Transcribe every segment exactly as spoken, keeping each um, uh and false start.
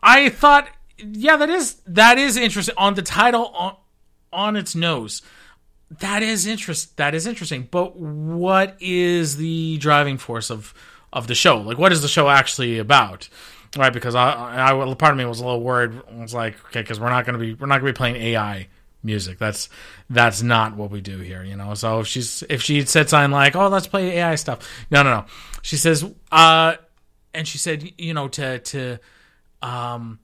I thought, yeah, that is that is interesting on the title on on its nose. That is interest. That is interesting. But what is the driving force of of the show? Like, what is the show actually about? Right? Because I, I part of me was a little worried. I was like, okay, because we're not going to be we're not going to be playing A I music. That's that's not what we do here, you know. So if she's if she said something like, "Oh, let's play A I stuff," no, no, no. She says, uh, and she said, you know, to to um,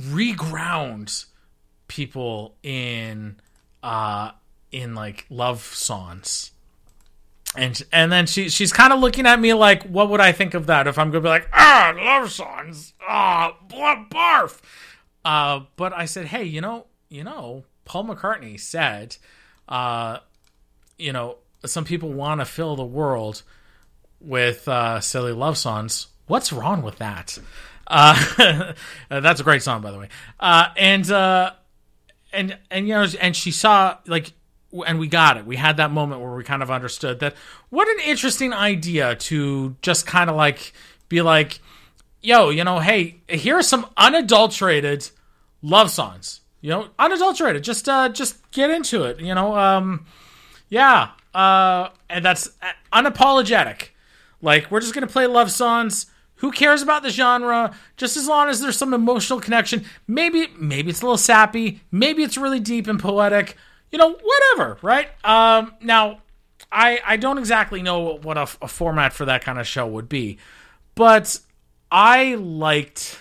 reground people in uh in like love songs, and and then she she's kind of looking at me like, what would I think of that if I'm gonna be like, ah, love songs, ah, barf. Uh, but I said, hey, you know, you know. Paul McCartney said, uh, you know, some people want to fill the world with uh, silly love songs. What's wrong with that? Uh, that's a great song, by the way. Uh, and, uh, and, and, you know, and she saw, like, and we got it. We had that moment where we kind of understood that what an interesting idea to just kind of like be like, yo, you know, hey, here are some unadulterated love songs. You know, unadulterated. Just, uh, just get into it. You know, um, yeah, uh, and that's unapologetic. Like, we're just gonna play love songs. Who cares about the genre? Just as long as there's some emotional connection. Maybe, maybe it's a little sappy. Maybe it's really deep and poetic. You know, whatever, right? Um, now, I I don't exactly know what a, a format for that kind of show would be, but I liked,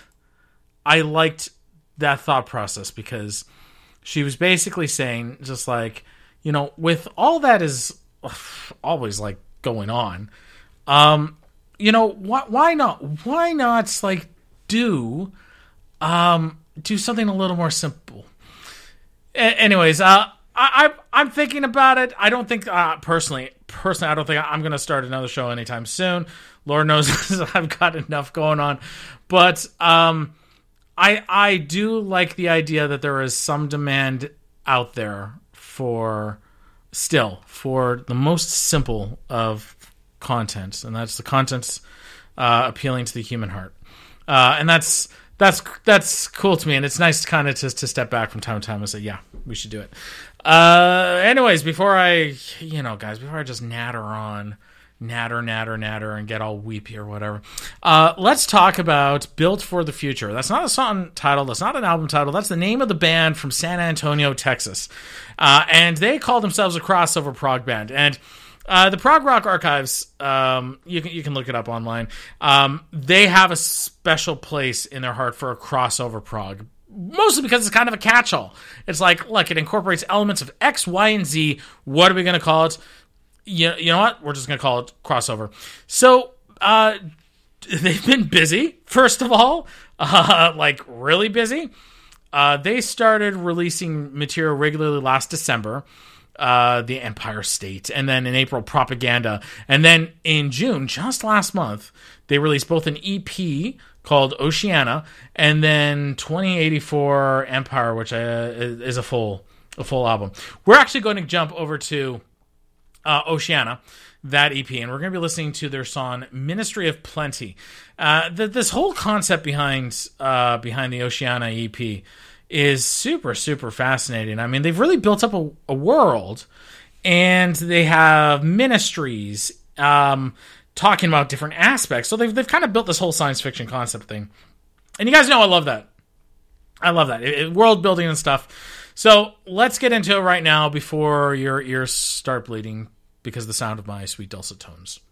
I liked. that thought process, because she was basically saying, just like, you know, with all that is always like going on, um, you know, why, why not, why not like do, um, do something a little more simple. A- anyways, uh, I, I, I'm thinking about it. I don't think, uh, personally, personally, I don't think I'm going to start another show anytime soon. Lord knows I've got enough going on, but, um, I I do like the idea that there is some demand out there for, still, for the most simple of content, and that's the contents uh, appealing to the human heart, uh, and that's that's that's cool to me, and it's nice kind of to to step back from time to time and say, yeah, we should do it. Uh, anyways, before I, you know, guys, before I just natter on. natter, natter, natter, and get all weepy or whatever. Uh, let's talk about Built for the Future. That's not a song title. That's not an album title. That's the name of the band from San Antonio, Texas. Uh, and they call themselves a crossover prog band. And uh, the Prog Rock Archives, um, you can you can look it up online. Um, they have a special place in their heart for a crossover prog. Mostly because it's kind of a catch-all. It's like, look, it incorporates elements of X, Y, and Z. What are we going to call it? You, you know what? We're just going to call it crossover. So, uh, they've been busy, first of all. Uh, like, really busy. Uh, they started releasing material regularly last December. Uh, the Empire State. And then in April, Propaganda. And then in June, just last month, they released both an E P called Oceana and then twenty eighty-four Empire, which uh, is a full, a full album. We're actually going to jump over to Uh, Oceana, that E P, and we're going to be listening to their song "Ministry of Plenty." Uh, the, this whole concept behind uh, behind the Oceana E P is super, super fascinating. I mean, they've really built up a, a world, and they have ministries um, talking about different aspects. So they've they've kind of built this whole science fiction concept thing, and you guys know I love that. I love that it, it, world building and stuff. So let's get into it right now before your ears start bleeding because of the sound of my sweet dulcet tones.